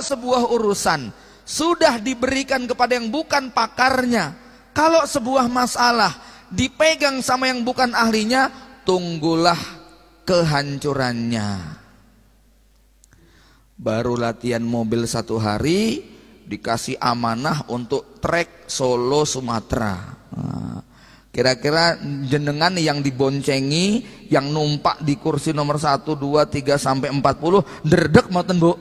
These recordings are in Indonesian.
sebuah urusan sudah diberikan kepada yang bukan pakarnya, kalau sebuah masalah dipegang sama yang bukan ahlinya, tunggulah kehancurannya. Baru latihan mobil 1 hari dikasih amanah untuk trek Solo Sumatera. Kira-kira jenengan yang diboncengi, yang numpak di kursi nomor 1, 2, 3 sampai 40, derdek moten bu?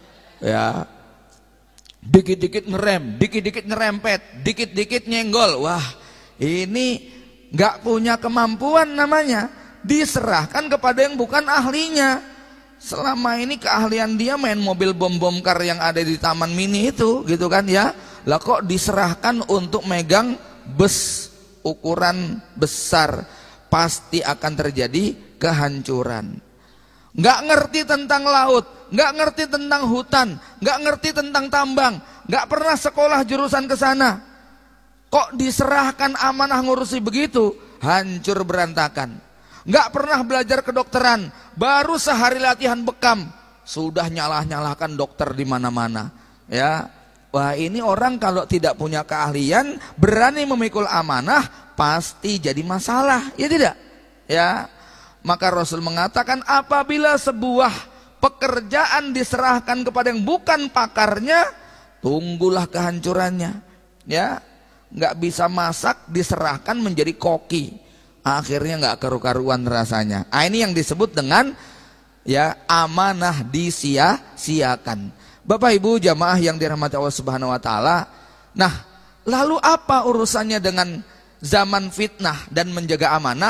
Ya, dikit-dikit ngerem, dikit-dikit nyerempet, dikit-dikit nyenggol. Wah, ini nggak punya kemampuan namanya. Diserahkan kepada yang bukan ahlinya. Selama ini keahlian dia main mobil bom kar yang ada di Taman Mini itu, gitu kan ya. Lah kok diserahkan untuk megang bus ukuran besar, pasti akan terjadi kehancuran. Nggak ngerti tentang laut, nggak ngerti tentang hutan, nggak ngerti tentang tambang, nggak pernah sekolah jurusan ke sana. Kok diserahkan amanah ngurusi begitu, hancur berantakan. Nggak pernah belajar kedokteran, baru sehari latihan bekam sudah nyalah-nyalahkan dokter di mana-mana. Ya, wah ini orang kalau tidak punya keahlian, berani memikul amanah, pasti jadi masalah, ya tidak? Ya, maka Rasul mengatakan apabila sebuah pekerjaan diserahkan kepada yang bukan pakarnya, tunggulah kehancurannya. Ya, nggak bisa masak diserahkan menjadi koki, akhirnya nggak karu-karuan rasanya. Ini yang disebut dengan ya amanah disia-siakan. Bapak Ibu jamaah yang dirahmati Allah Subhanahu wa taala. Nah, lalu apa urusannya dengan zaman fitnah dan menjaga amanah?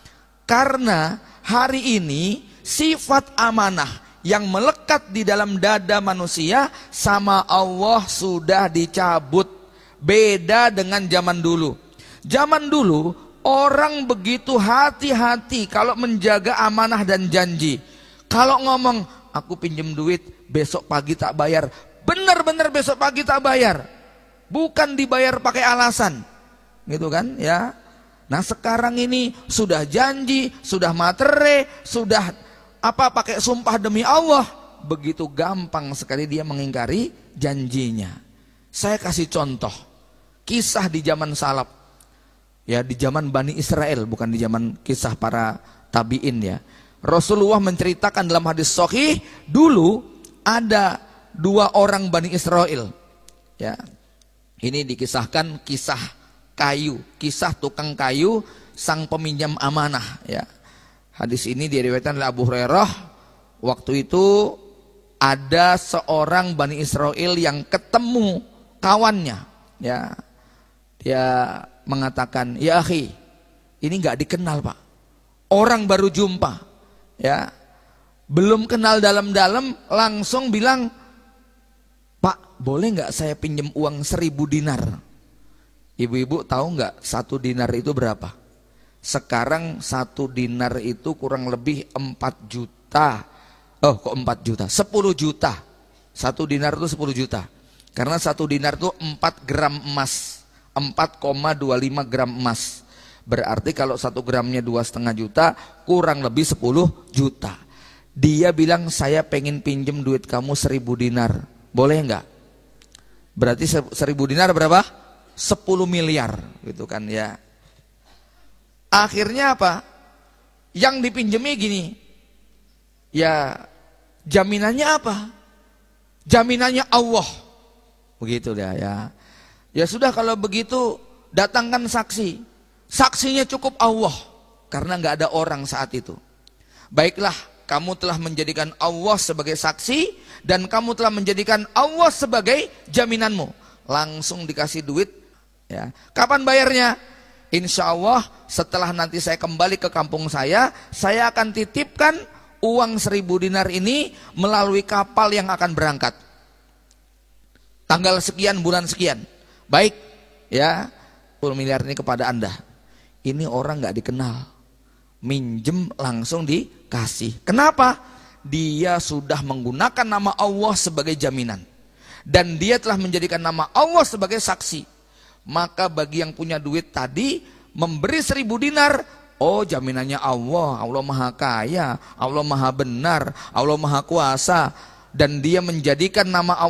Karena hari ini sifat amanah yang melekat di dalam dada manusia sama Allah sudah dicabut. Beda dengan zaman dulu. Zaman dulu orang begitu hati-hati kalau menjaga amanah dan janji. Kalau ngomong, aku pinjem duit, besok pagi tak bayar, benar-benar besok pagi tak bayar, bukan dibayar pakai alasan, gitu kan ya. Nah sekarang ini sudah janji, sudah materai, sudah apa pakai sumpah demi Allah, begitu gampang sekali dia mengingkari janjinya. Saya kasih contoh kisah di zaman salaf, ya di zaman Bani Israel, bukan di zaman kisah para tabi'in ya. Rasulullah menceritakan dalam hadis sahih, dulu ada 2 orang Bani Israel. Ya, ini dikisahkan kisah kayu, kisah tukang kayu sang peminjam amanah. Ya, hadis ini diriwayatkan oleh Abu Hurairah. Waktu itu ada seorang Bani Israel yang ketemu kawannya. Ya, dia mengatakan, ya akhi, ini nggak dikenal pak, orang baru jumpa. Ya, belum kenal dalam-dalam, langsung bilang, Pak, boleh nggak saya pinjam uang 1000 dinar? Ibu-ibu tahu nggak 1 dinar itu berapa? Sekarang 1 dinar itu kurang lebih 4 juta. Oh kok 4 juta? 10 juta. 1 dinar itu 10 juta. Karena 1 dinar itu 4 gram emas, 4,25 gram emas. Berarti kalau 1 gramnya 2,5 juta, kurang lebih 10 juta. Dia bilang, saya pengen pinjem duit kamu 1000 dinar, boleh nggak? Berarti 1000 dinar berapa? 10 miliar, gitu kan ya. Akhirnya apa? Yang dipinjemnya gini, ya jaminannya apa? Jaminannya Allah, begitu dah ya. Ya sudah kalau begitu datangkan saksi. Saksinya cukup Allah, karena nggak ada orang saat itu. Baiklah, kamu telah menjadikan Allah sebagai saksi dan kamu telah menjadikan Allah sebagai jaminanmu. Langsung dikasih duit. Ya. Kapan bayarnya? Insya Allah setelah nanti saya kembali ke kampung saya akan titipkan uang 1000 dinar ini melalui kapal yang akan berangkat. Tanggal sekian, bulan sekian. Baik, ya 10 miliar ini kepada Anda. Ini orang nggak dikenal, minjem langsung dikasih. Kenapa? Dia sudah menggunakan nama Allah sebagai jaminan, dan dia telah menjadikan nama Allah sebagai saksi. Maka bagi yang punya duit tadi memberi 1000 dinar, oh jaminannya Allah, Allah maha kaya, Allah maha benar, Allah maha kuasa, dan dia menjadikan nama Allah